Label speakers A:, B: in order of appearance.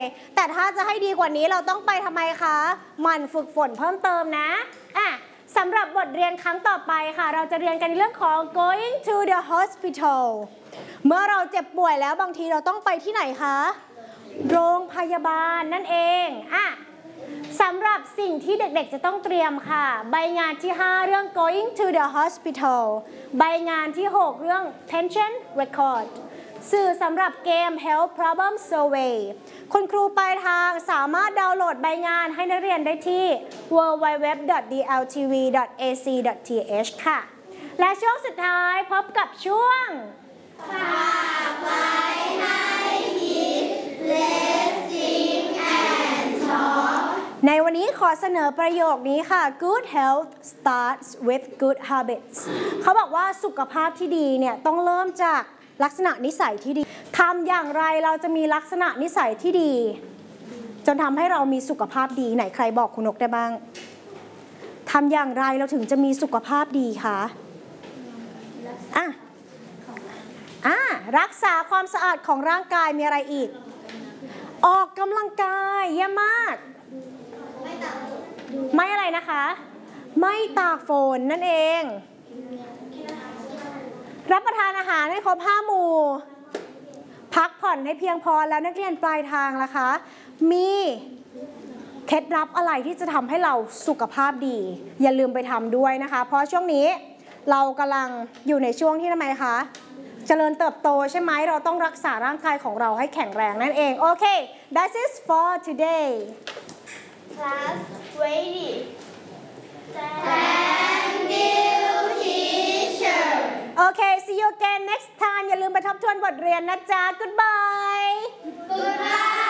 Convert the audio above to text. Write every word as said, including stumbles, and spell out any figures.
A: แต่ถ้าจะให้ดีกว่านี้เราต้องไปทำไมคะหมั่นฝึกฝนเพิ่มเติมนะอ่ะสำหรับบทเรียนครั้งต่อไปค่ะเราจะเรียนกันในเรื่องของ going to the hospital เมื่อเราเจ็บป่วยแล้วบางทีเราต้องไปที่ไหนคะโรงพยาบาลนั่นเองอ่ะสำหรับสิ่งที่เด็กๆจะต้องเตรียมค่ะใบงานที่ห้าเรื่อง going to the hospital ใบงานที่หกเรื่อง tension record สื่อสำหรับเกม health problem survey คุณครูปลายทางสามารถดาวน์โหลดใบงานให้นักเรียนได้ที่ ดับเบิลยู ดับเบิลยู ดับเบิลยู ดอท ดี แอล ที วี ดอท เอ ซี ดอท ที เอช ค่ะและช่วงสุดท้ายพบกับช่วงฝากไว้ให้คิด Listening and Talk ในวันนี้ขอเสนอประโยคนี้ค่ะ Good health starts with good habits เขาบอกว่าสุขภาพที่ดีเนี่ยต้องเริ่มจากลักษณะนิสัยที่ดีทำอย่างไรเราจะมีลักษณะนิสัยที่ดีจนทำให้เรามีสุขภาพดีไหนใครบอกคุณนกได้บ้างทำอย่างไรเราถึงจะมีสุขภาพดีคะอ่ะอ่ะรักษาความสะอาดของร่างกายมีอะไรอีกออกกำลังกายเยี่ยมมากไม่อะไรนะคะไม่ตากฝนนั่นเองรับประทานอาหารให้ครบห้าหมู่พักผ่อนให้เพียงพอแล้วนักเรียนปลายทางล่ะคะมีเคล็ดลับอะไรที่จะทำให้เราสุขภาพดีอย่าลืมไปทำด้วยนะคะเพราะช่วงนี้เรากำลังอยู่ในช่วงที่ทำไมคะเจริญเติบโตใช่ไหมเราต้องรักษาร่างกายของเราให้แข็งแรงนั่นเองโอเค that's it for today
B: class ready thank you teacher
A: okay see you again next time อย่าลืมไปทบทวนบทเรียนนะจ๊ะ goodbye
B: goodbye